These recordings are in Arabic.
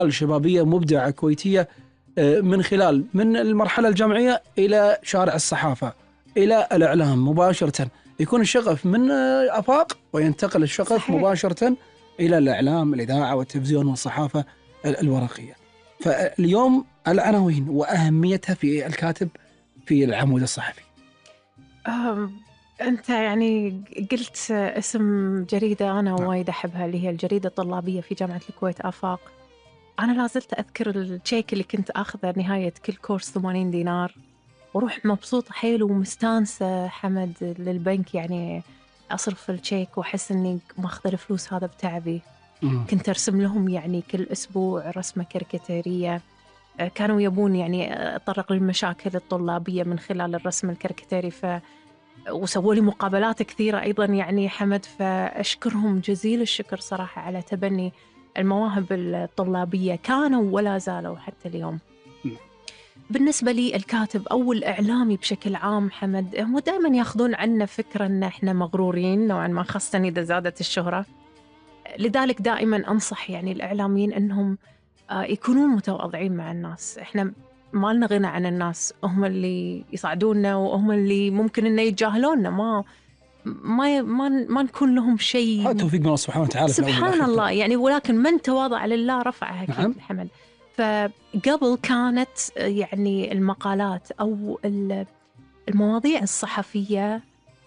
شبابية مبدعة كويتية من المرحلة الجامعية إلى شارع الصحافة إلى الإعلام مباشرة. يكون الشغف من آفاق وينتقل الشغف صحيح. مباشرة إلى الإعلام، الإذاعة والتلفزيون والصحافة الورقية. فاليوم العناوين وأهميتها في الكاتب في العمود الصحفي. أنت يعني قلت اسم جريدة أنا وايد أحبها، اللي هي الجريدة الطلابية في جامعة الكويت آفاق. أنا لازلت أذكر الشيك اللي كنت أخذه نهاية كل كورس 80 دينار، وروح مبسوطة حيل ومستانسة حمد للبنك، يعني أصرف الشيك وأحس إني ماخذ الفلوس هذا بتعبي. كنت أرسم لهم يعني كل أسبوع رسمة كاريكاتيرية. كانوا يبون يعني أطرق للمشاكل الطلابية من خلال الرسم الكاريكاتيري، وسووا لي مقابلات كثيرة أيضا يعني حمد. فأشكرهم جزيل الشكر صراحة على تبني المواهب الطلابية، كانوا ولا زالوا حتى اليوم. بالنسبة لي الكاتب أو الإعلامي بشكل عام حمد، هم دائما ياخذون عنا فكرة أن إحنا مغرورين نوعا ما، خاصة إذا زادت الشهرة. لذلك دائما أنصح يعني الإعلاميين أنهم يكونون متواضعين مع الناس. إحنا ما لنا غنى عن الناس، هم اللي يصعدوننا وهم اللي ممكن إنه يتجاهلوننا، ما نكون لهم شيء. هذا توفيق من الله سبحانه وتعالى سبحان الله يعني، ولكن من تواضع لله رفعه أكيد. نعم. حمد. فقبل كانت يعني المقالات أو المواضيع الصحفية،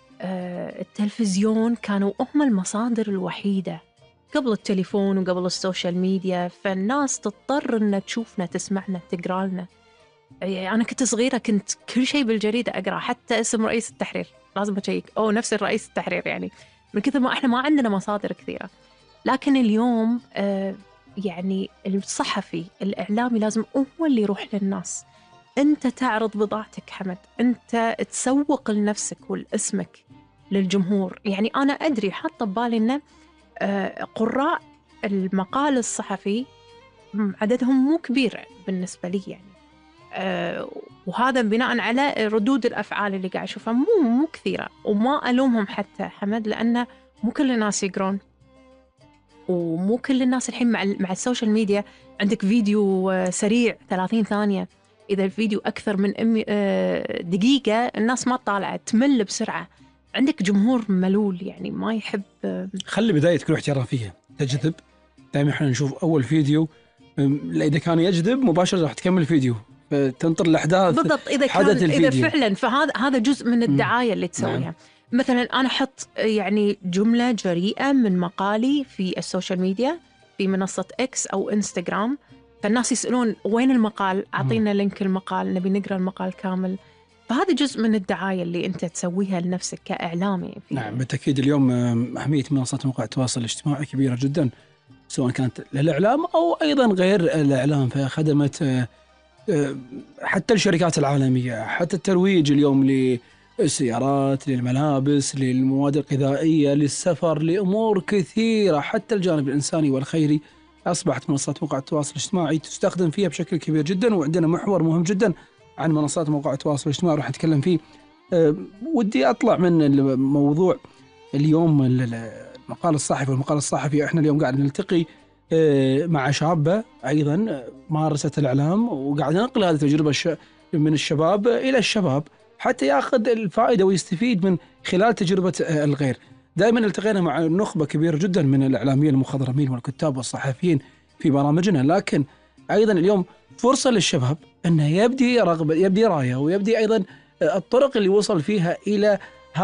التلفزيون كانوا هم المصادر الوحيدة قبل التليفون وقبل السوشيال ميديا. فالناس تضطر أن تشوفنا، تسمعنا، تقرأ لنا. يعني أنا كنت صغيرة كنت كل شيء بالجريدة أقرأ، حتى اسم رئيس التحرير لازم أشيك، نفس الرئيس التحرير، يعني من كثر ما إحنا ما عندنا مصادر كثيرة. لكن اليوم يعني الصحفي الإعلامي لازم هو اللي يروح للناس. أنت تعرض بضاعتك حمد، أنت تسوق لنفسك ولاسمك للجمهور. يعني أنا أدري حاطة ببالي أن قراء المقال الصحفي عددهم مو كبير بالنسبة لي يعني، وهذا بناء على ردود الأفعال اللي قاعد أشوفها مو كثيرة. وما ألومهم حتى حمد، لأنه مو كل الناس يقرون، ومو كل الناس الحين مع السوشيال ميديا. عندك فيديو سريع 30 ثانية، إذا الفيديو أكثر من دقيقة الناس ما تطالع، تمل بسرعة. عندك جمهور ملول يعني ما يحب. خلي بداية كل احترافية تجذب. دائما احنا نشوف أول فيديو إذا كان يجذب مباشرة راح تكمل الفيديو، تنطر الأحداث بالضبط. إذا حدث كان الفيديو. إذا فعلا، فهذا جزء من الدعاية اللي تسويها. نعم. مثلا أنا أحط يعني جملة جريئة من مقالي في السوشيال ميديا في منصة إكس أو إنستغرام، فالناس يسألون وين المقال، أعطينا لينك المقال، نبي نقرأ المقال كامل. فهذا جزء من الدعاية اللي أنت تسويها لنفسك كإعلامي. نعم بالتأكيد. اليوم أهمية منصات مواقع التواصل الاجتماعي كبيرة جدا، سواء كانت للإعلام أو أيضا غير الإعلام. فخدمت حتى الشركات العالمية، حتى الترويج اليوم للسيارات، للملابس، للمواد الغذائية، للسفر، لأمور كثيرة. حتى الجانب الإنساني والخيري أصبحت منصات مواقع التواصل الاجتماعي تستخدم فيها بشكل كبير جدا. وعندنا محور مهم جدا عن منصات مواقع التواصل الاجتماعي راح نتكلم فيه. ودي أطلع من الموضوع اليوم المقال الصحفي والمقال الصحفي. احنا اليوم قاعد نلتقي مع شابة أيضا مارست الإعلام، وقاعد ننقل هذه التجربة من الشباب إلى الشباب حتى يأخذ الفائدة ويستفيد من خلال تجربة الغير. دائما التقينا مع نخبة كبيرة جدا من الإعلاميين المخضرمين والكتاب والصحفيين في برامجنا، لكن أيضا اليوم فرصة للشباب أنه يبدي رغبة، يبدي راية، ويبدي أيضا الطرق اللي وصل فيها إلى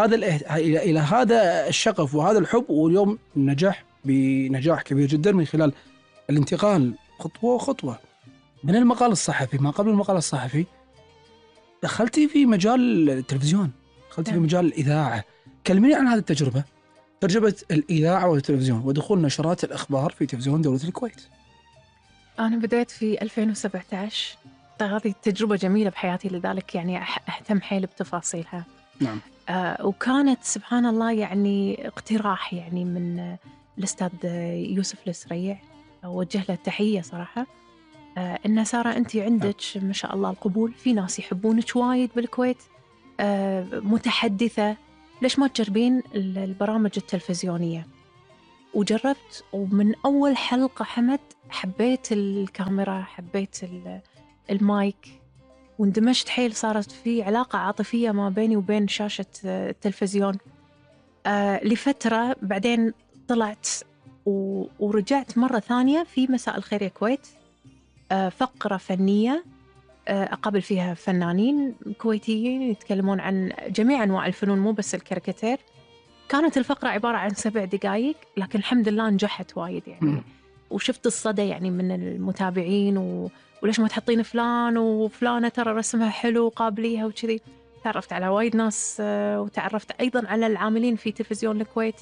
هذا الشغف وهذا الحب. واليوم نجح بنجاح كبير جدا من خلال الانتقال خطوة خطوة من المقال الصحفي. ما قبل المقال الصحفي دخلتي في مجال التلفزيون، دخلتي في مجال الإذاعة. كلميني عن هذه التجربة، تجربة الإذاعة والتلفزيون ودخول نشرات الأخبار في تلفزيون دولة الكويت. أنا بدأت في 2017. هذه تجربة جميلة بحياتي، لذلك يعني أهتم حيل بتفاصيلها. نعم. وكانت سبحان الله يعني اقتراح يعني من الأستاذ يوسف السريع، وجه له التحية صراحة. إن سارة أنت عندك ما شاء الله القبول، في ناس يحبونك وايد بالكويت، متحدثة، ليش ما تجربين البرامج التلفزيونية؟ وجربت، ومن أول حلقة حمد حبيت الكاميرا، حبيت المايك، واندمجت حيل. صارت في علاقة عاطفية ما بيني وبين شاشة التلفزيون. لفترة بعدين طلعت ورجعت مرة ثانية في مساء الخير يا كويت، فقرة فنية أقابل فيها فنانين كويتيين يتكلمون عن جميع أنواع الفنون مو بس الكاريكاتير. كانت الفقرة عبارة عن 7 دقائق، لكن الحمد لله نجحت وايد يعني. وشفت الصدى يعني من المتابعين، وليش ما تحطين فلان وفلانة ترى رسمها حلو قابليها وكذي. تعرفت على وايد ناس، وتعرفت أيضا على العاملين في تلفزيون الكويت،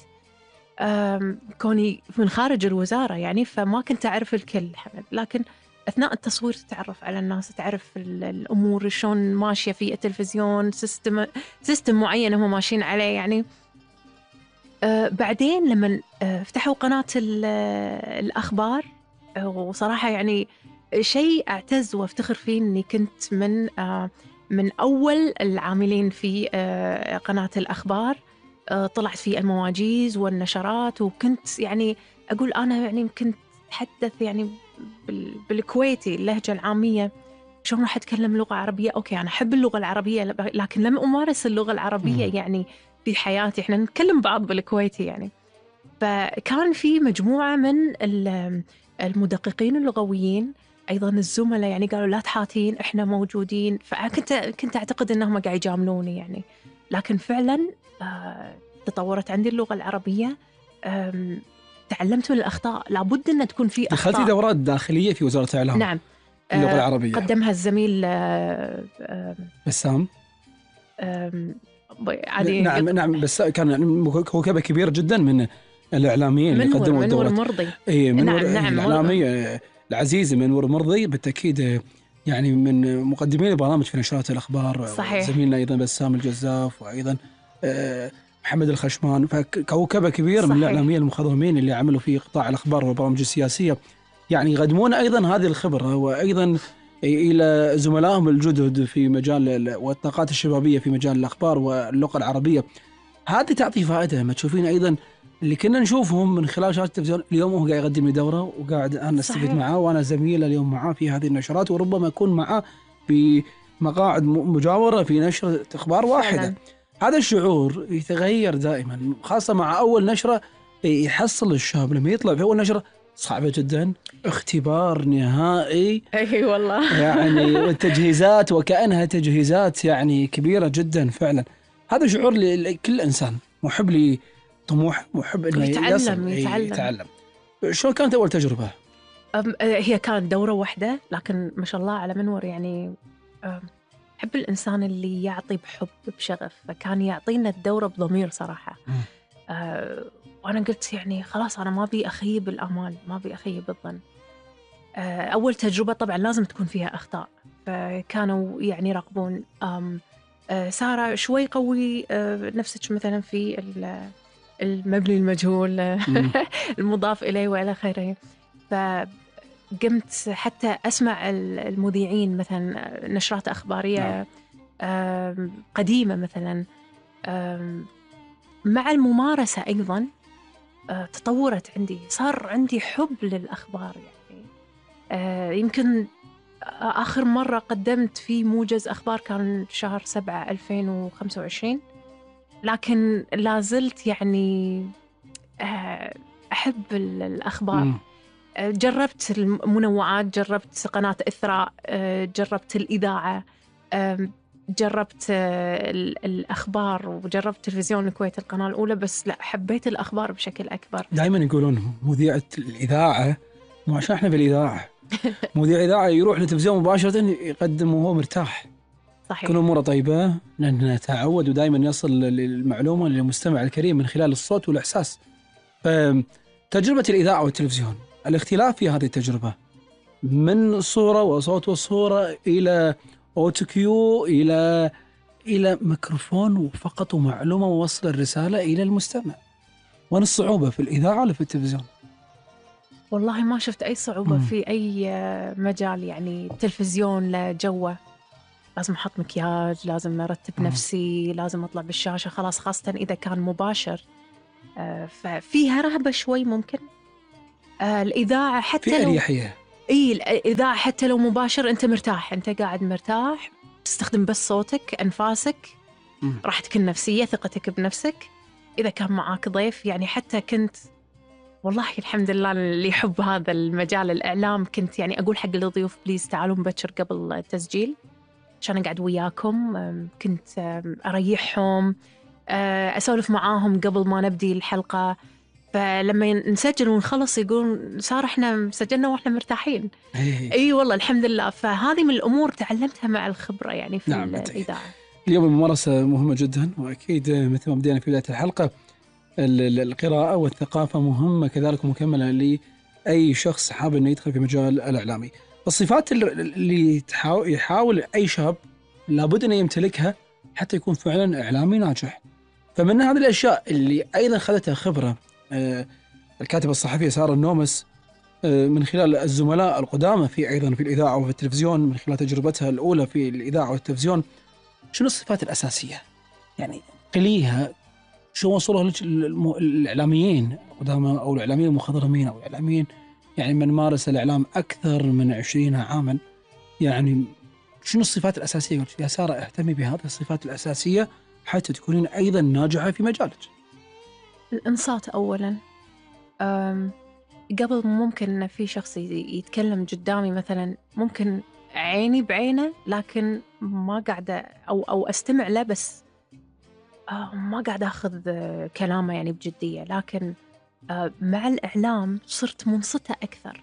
كوني من خارج الوزارة يعني، فما كنت أعرف الكل حمد، لكن أثناء التصوير تتعرف على الناس، تعرف الأمور شلون ماشية في التلفزيون، سيستم معين هم ماشيين عليه يعني. بعدين لما فتحوا قناة الأخبار، وصراحة يعني شيء أعتز وافتخر فيه أني كنت من أول العاملين في قناة الأخبار. طلعت في المواجيز والنشرات، وكنت يعني أقول أنا يعني يمكن أتحدث يعني بالكويتي اللهجة العامية، شلون راح أتكلم لغة عربية. أوكي أنا أحب اللغة العربية، لكن لم أمارس اللغة العربية يعني في حياتي. إحنا نتكلم بعض بالكويتي يعني. فكان في مجموعة من المدققين اللغويين أيضا الزملاء يعني قالوا لا تحاتين إحنا موجودين. فكنت أعتقد إنهم قاعد يجاملوني يعني، لكن فعلا تطورت عندي اللغة العربية. تعلمت من الأخطاء، لابد أن تكون في أخطاء. دخلتي دورات داخلية في وزارة الإعلام؟ نعم. اللغة العربية قدمها الزميل بسام. عادي. نعم بس كان يعني كوكبة كبيرة جدا من الإعلاميين اللي قدموا الدورات. مرضي. منور نعم الإعلامي العزيز منور مرضي بالتأكيد، يعني من مقدمين البرامج في نشرات الأخبار. صحيح. زميلنا أيضا بسام الجزاف، وأيضا محمد الخشمان. فكوكبة كبيرة من الإعلاميين المخضرمين اللي عملوا في قطاع الأخبار والبرامج السياسية، يعني يقدمون أيضا هذه الخبرة، وأيضا إلى زملائهم الجدد في مجال والطاقات الشبابية في مجال الأخبار واللغة العربية. هذه تعطي فائدة. ما تشوفين أيضا اللي كنا نشوفهم من خلال شاشة التلفزيون، اليوم هو قاعد يقدم لي دورة، وقاعد أنا أستفيد معاه، وأنا زميله اليوم معاه في هذه النشرات، وربما أكون معاه في مقاعد مجاورة في نشرة أخبار واحدة فعلا. هذا الشعور يتغير دائما، خاصة مع أول نشرة. يحصل الشاب لما يطلع في أول نشرة صعبة جدا، اختبار نهائي. أي والله. يعني والتجهيزات وكأنها تجهيزات يعني كبيرة جدا فعلا. هذا شعور لكل إنسان محب لطموح، محب إنه يتعلم. شلون كانت أول تجربة؟ هي كانت دورة واحدة، لكن ما شاء الله على منور يعني. أحب الإنسان اللي يعطي بحب بشغف، فكان يعطينا الدورة بضمير صراحة. وأنا قلت يعني خلاص أنا ما بي أخيب الأمال، ما بي أخيب الظن. أول تجربة طبعا لازم تكون فيها أخطاء، فكانوا يعني يراقبون سارة شوي قوي نفسك مثلا في المبني المجهول المضاف إليه وإلى آخره. فقمت حتى أسمع المذيعين مثلا نشرات أخبارية قديمة مثلا. مع الممارسة أيضا تطورت عندي، صار عندي حب للأخبار يعني. يمكن آخر مرة قدمت في موجز أخبار كان شهر 7 2025، لكن لازلت يعني أحب الأخبار. جربت المنوعات، جربت قناة إثراء، جربت الإذاعة، جربت الأخبار، وجربت تلفزيون الكويت القناة الأولى، بس لا حبيت الأخبار بشكل أكبر. دائما يقولون مذيعة الإذاعة، مو عشان احنا في الإذاعة، مذيع إذاعة يروح للتلفزيون مباشرة يقدم وهو مرتاح. صحيح. كل أموره طيبة، لأنه تعود ودائما يصل للمعلومة للمستمع الكريم من خلال الصوت والإحساس. تجربة الإذاعة والتلفزيون، الاختلاف في هذه التجربة من صورة وصوت وصورة إلى أوتوكيو إلى ميكروفون وفقط ومعلومة ووصل الرسالة إلى المستمع. وين الصعوبة في الإذاعة ولا في التلفزيون؟ والله ما شفت أي صعوبة في أي مجال. يعني التلفزيون لجوه، لازم أحط مكياج، لازم أرتب نفسي، لازم أطلع بالشاشة خلاص، خاصة إذا كان مباشر. ففيها رهبة شوي ممكن. الإذاعة في حتى لو أريحية. الإذاعة حتى لو مباشر أنت مرتاح، أنت قاعد مرتاح، تستخدم بس صوتك، أنفاسك، راحتك النفسية، ثقتك بنفسك. إذا كان معاك ضيف، يعني حتى كنت والله الحمد لله اللي يحب هذا المجال الإعلام، كنت يعني أقول حق الضيوف بليز تعالوا مبكر قبل التسجيل عشان أقعد وياكم. كنت أريحهم، أسولف معاهم قبل ما نبدي الحلقة. فلما نسجل ونخلص يقولون صار إحنا سجلنا وإحنا مرتاحين. أي والله الحمد لله. فهذه من الأمور تعلمتها مع الخبرة يعني في نعم الإذاعة. اليوم الممارسة مهمة جدا، وأكيد مثل ما بدينا في بداية الحلقة القراءة والثقافة مهمة كذلك مكملة لأي شخص حاب أنه يدخل في مجال الإعلامي. الصفات اللي يحاول أي شاب لابد أن يمتلكها حتى يكون فعلا إعلامي ناجح. فمن هذه الأشياء اللي أيضا خذتها خبرة الكاتبة الصحفية سارة النومس من خلال الزملاء القدامى في أيضا في الإذاعة وفي التلفزيون، من خلال تجربتها الأولى في الإذاعة والتلفزيون. شنو الصفات الأساسية يعني قليها شو وصلوا الإعلاميين القدامى أو الإعلاميين المخضرمين أو الإعلاميين يعني من مارس الإعلام أكثر من 20 عاما؟ يعني شنو الصفات الأساسية؟ قلت يا سارة اهتمي بهذه الصفات الأساسية حتى تكونين أيضا ناجحة في مجالك. الإنصات أولا. قبل ممكن إن في شخص يتكلم قدامي مثلا، ممكن عيني بعينه لكن ما قاعدة أو أستمع له، بس ما قاعدة أخذ كلامه يعني بجدية. لكن مع الإعلام صرت منصتة أكثر.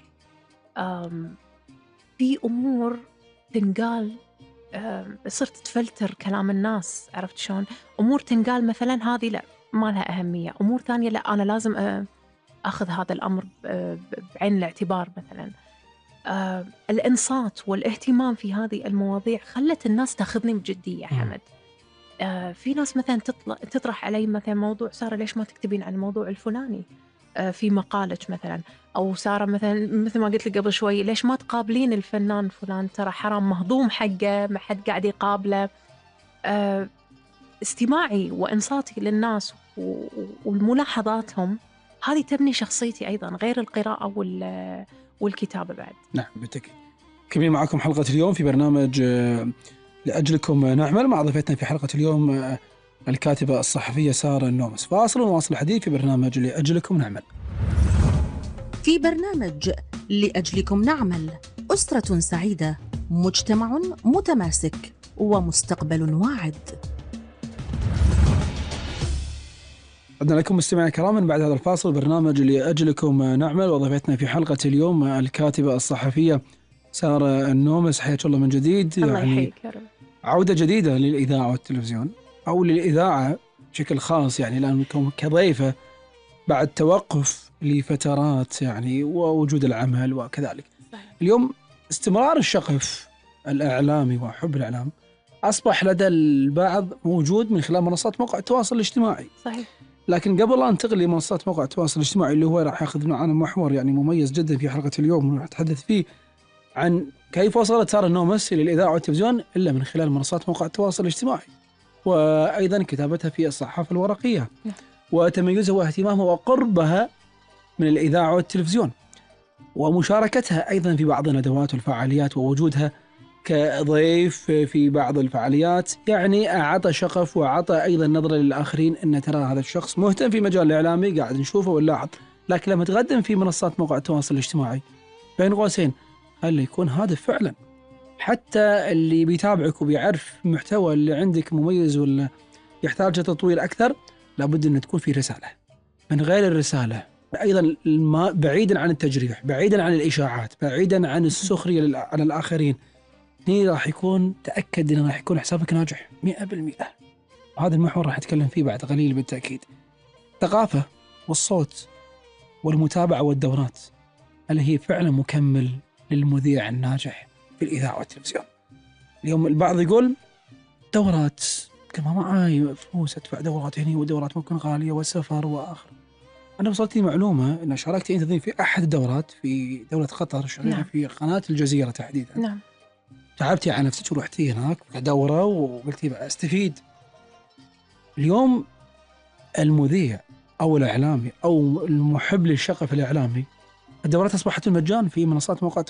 في أمور تنقال، صرت تفلتر كلام الناس، عرفت شلون؟ أمور تنقال مثلا هذه لا ما لها أهمية، أمور ثانية لا أنا لازم أخذ هذا الأمر بعين الاعتبار. مثلا الإنصات والاهتمام في هذه المواضيع خلت الناس تأخذني بجدية حمد. في ناس مثلا تطرح علي مثلا موضوع، سارة ليش ما تكتبين عن الموضوع الفلاني في مقالك مثلا، أو سارة مثلا مثل ما قلت لك قبل شوي ليش ما تقابلين الفنان فلان، ترى حرام مهضوم حقه ما حد قاعد يقابله. استماعي وإنصاتي للناس والملاحظاتهم هذه تبني شخصيتي أيضا غير القراءة والكتابة بعد. نعم بالتأكيد. كملين معكم حلقة اليوم في برنامج لأجلكم نعمل مع ضيفتنا في حلقة اليوم الكاتبة الصحفية سارة النومس. فاصل ونواصل الحديث في برنامج لأجلكم نعمل. في برنامج لأجلكم نعمل، أسرة سعيدة، مجتمع متماسك، ومستقبل واعد. عدنا لكم مستمعينا الكرام من بعد هذا الفاصل برنامج لأجلكم نعمل، وضيفتنا في حلقة اليوم الكاتبة الصحفية سارة النومس. حياك الله من جديد. الله يعني يحييك يا رب. عودة جديدة للإذاعة والتلفزيون أو للإذاعة بشكل خاص، يعني لأنكم كضيفة بعد توقف لفترات يعني ووجود العمل وكذلك. صحيح. اليوم استمرار الشغف الإعلامي وحب الإعلام أصبح لدى البعض موجود من خلال منصات موقع التواصل الاجتماعي. صحيح. لكن قبل أن ننتقل لمنصات موقع التواصل الاجتماعي اللي هو راح ياخذ معنا محور يعني مميز جدا في حلقة اليوم، ونتحدث نتحدث فيه عن كيف وصلت سارة النومس إلى الإذاعة والتلفزيون إلا من خلال منصات موقع التواصل الاجتماعي، وأيضا كتابتها في الصحافة الورقية وتميزها واهتمامها وقربها من الإذاعة والتلفزيون، ومشاركتها أيضا في بعض الندوات والفعاليات، ووجودها كضيف في بعض الفعاليات. يعني أعطى شغف وأعطى أيضا نظرة للآخرين أن ترى هذا الشخص مهتم في مجال الإعلامي قاعد نشوفه ونلاحظ. لكن لما تقدم في منصات موقع التواصل الاجتماعي بين قوسين خلي يكون هادف فعلا، حتى اللي بيتابعك وبيعرف المحتوى اللي عندك مميز ولا يحتاج تطوير أكثر لابد أن تكون في رسالة. من غير الرسالة أيضا بعيدا عن التجريح، بعيدا عن الإشاعات، بعيدا عن السخرية على الآخرين، هنا راح يكون تأكد أنه راح يكون حسابك ناجح 100%. وهذا المحور راح أتكلم فيه بعد قليل بالتأكيد. الثقافة والصوت والمتابعة والدورات اللي هي فعلا مكمل للمذيع الناجح في الإذاعة والتلفزيون. اليوم البعض يقول دورات كما معاي فلوس أدفع دورات هنا ودورات ممكن غالية وسفر وآخر. أنا وصلت لي معلومة أن شاركت أنت في أحد الدورات في دولة قطر، شغالة في قناة الجزيرة تحديدا. نعم. تعبتي على نفسك ورحتي هناك دورة وقلتي بقى استفيد. اليوم المذيع أو الإعلامي أو المحب للشغف الإعلامي، الدورات أصبحت المجان في منصات مواقع